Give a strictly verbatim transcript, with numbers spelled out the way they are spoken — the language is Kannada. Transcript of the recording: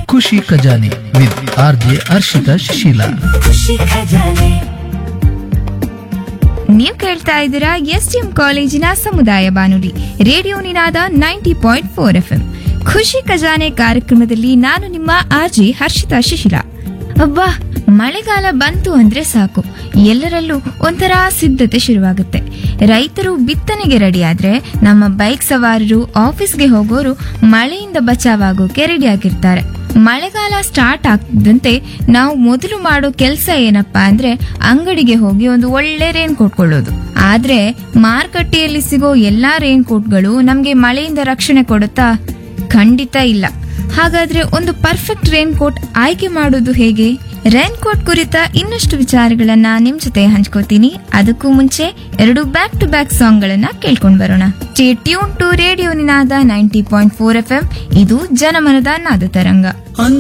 ಖುಷಿ ಖಜಾನೆ with R J Harshita Shishila. ನೀವು ಕೇಳ್ತಾ ಇದ್ದೀರಾ ಎಸ್ ಟಿ ಎಂ ಕಾಲೇಜಿನ ಸಮುದಾಯ ಬಾನುಲಿ ರೇಡಿಯೋ ನಿನಾದ ninety point four F M. ಖುಷಿ ಖಜಾನೆ ಕಾರ್ಯಕ್ರಮದಲ್ಲಿ ನಾನು ನಿಮ್ಮ ಆರ್ಜಿ ಹರ್ಷಿತಾ ಶಿಶಿಲ. ಅಬ್ಬಾ, ಮಳೆಗಾಲ ಬಂತು ಅಂದ್ರೆ ಸಾಕು, ಎಲ್ಲರಲ್ಲೂ ಒಂಥರ ಸಿದ್ಧತೆ ಶುರುವಾಗುತ್ತೆ. ರೈತರು ಬಿತ್ತನೆಗೆ ರೆಡಿ ಆದ್ರೆ, ನಮ್ಮ ಬೈಕ್ ಸವಾರರು ಆಫೀಸ್ಗೆ ಹೋಗೋರು ಮಳೆಯಿಂದ ಬಚಾವಾಗೋಕೆ ರೆಡಿ ಆಗಿರ್ತಾರೆ. ಮಳೆಗಾಲ ಸ್ಟಾರ್ಟ್ ಆಗ್ತಿದ್ದಂತೆ ನಾವು ಮೊದಲು ಮಾಡೋ ಕೆಲಸ ಏನಪ್ಪಾ ಅಂದ್ರೆ ಅಂಗಡಿಗೆ ಹೋಗಿ ಒಂದು ಒಳ್ಳೆ ರೇನ್ ಕೋಟ್ ಕೊಳ್ಳೋದು. ಆದ್ರೆ ಮಾರುಕಟ್ಟೆಯಲ್ಲಿ ಸಿಗೋ ಎಲ್ಲಾ ರೇನ್ ಕೋಟ್ಗಳು ನಮ್ಗೆ ಮಳೆಯಿಂದ ರಕ್ಷಣೆ ಕೊಡುತ್ತಾ? ಖಂಡಿತ ಇಲ್ಲ. ಹಾಗಾದ್ರೆ ಒಂದು ಪರ್ಫೆಕ್ಟ್ ರೇನ್ ಕೋಟ್ ಆಯ್ಕೆ ಮಾಡೋದು ಹೇಗೆ? ರೇನ್ ಕೋಟ್ ಕುರಿತ ಇನ್ನಷ್ಟು ವಿಚಾರಗಳನ್ನ ನಿಮ್ ಜೊತೆ ಹಂಚ್ಕೋತೀನಿ. ಅದಕ್ಕೂ ಮುಂಚೆ ಎರಡು ಬ್ಯಾಕ್ ಟು ಬ್ಯಾಕ್ ಸಾಂಗ್ ಗಳನ್ನ ಕೇಳ್ಕೊಂಡ್ ಬರೋಣ. Stay tune to radio Ninada ninety point four F M. ಇದು ಜನಮನದ ನಾದ ತರಂಗ.